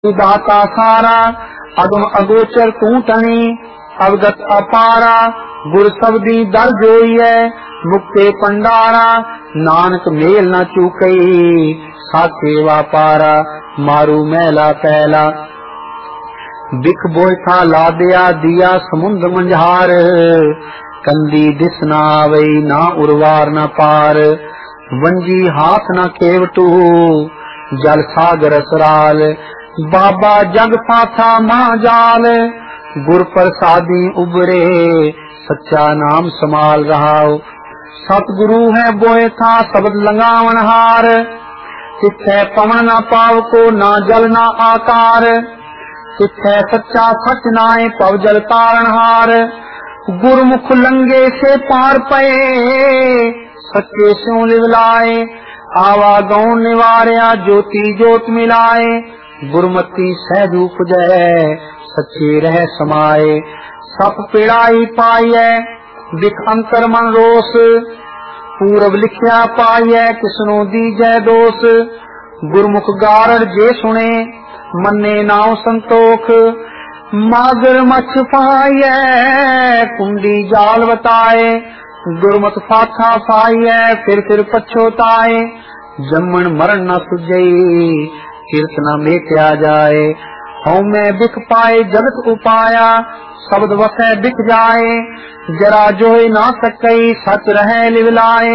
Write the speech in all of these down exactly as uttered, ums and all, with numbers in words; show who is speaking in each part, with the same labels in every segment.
Speaker 1: दाता सारा अगम अगोचर तू तनी अवगत अपारा गुर सबदी दर जोईए मुक्ते पंडारा नानक मेल न चूकई साथे वापारा मारू मैला पहला बिख बोयथा ला दिया दिया समुंद मंझार कंदी दिस ना आवई ना उर्वार न पार वंजी हाथ न केवटू जल सागर सराल बाबा जग पाथा महाजाल गुर प्रसादी उबरे सच्चा नाम समाल रहाओ सतगुरु है बोए था शब्द लंगावन हार तिथे पवन ना पाव को ना जल ना आकार तिथे सच्चा सच नाए पव जल तारण हार गुरमुख लंगे से पार पए सच्चे स्यों लिवलाए आवा गौन निवारिया ज्योति जोत मिलाए गुरमती सहज उपजै सच्चे रह समाए सप पिड़ाई पाइय दिख अंतर मन रोस पूरब लिखिया पाइय किसनो दीजै दोष गुरमुख गारड़ जे सुने मन्ने नाव संतोख मागर मछ पाइय कुंडी जाल बताए गुरमत फाथा पाइय फिर फिर पछोताए जम्मन मरण न सुजई कीर्तना मेट्या जाए हूँ मैं बिख पाए जगत उपाया शब्द वसै बिख जाए जरा जोई ना सकई सच रहे लिवलाए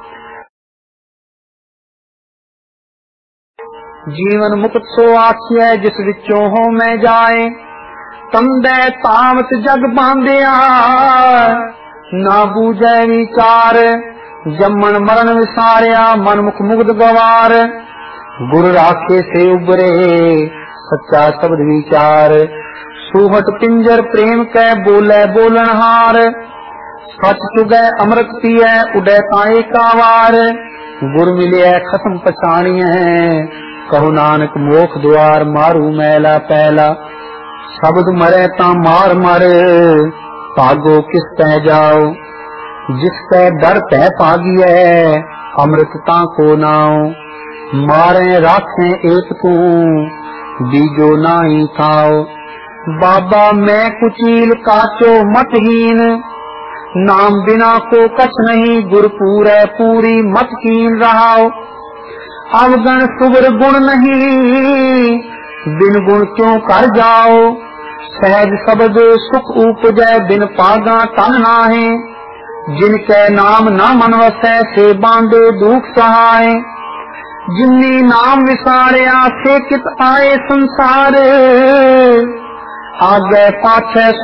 Speaker 1: जीवन मुक्त सो आखिए जिस विचों हो मैं जाए तंदे तावत जग बांधिया ना बूझे विचार जम्मन मरण विसारिया मन मुख मुग्ध गवार गुरु राखे से उबरे सच्चा शब्द विचार सुहट पिंजर प्रेम कै बोले बोलनहार सच चुगै अमृत पिए उडै ताए कावार गुर मिले खसम पछाणिए कहो नानक मोख द्वार मारू मैला पहला शब्द मरे ता मार मर भागो किस तह जाओ जिस तह डर तह पागिए अमृत ता को नाओ मारे राखे एक तू बीजो नाही खाओ बाबा मैं कुचील काचो मतहीन नाम बिना को कछ नहीं गुर पूरे पूरी मत कीन रहाओ अवगण सुगर गुण नहीं बिन गुण क्यों कर जाओ सहज शब्द सुख उपजै बिन पागा तन नाहे जिनके नाम न मन वसै से बांधे दुख सहाय जिन्नी नाम विसारिया से कित आए संसार आगे पाछे